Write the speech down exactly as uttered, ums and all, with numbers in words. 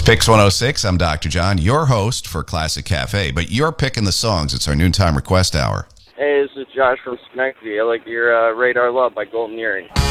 Picks one oh six, I'm Doctor John, your host for Classic Cafe, but you're picking the songs. It's our noontime request hour. Hey, this is Josh from Schenectady. I like your uh, Radar Love by Golden Earring.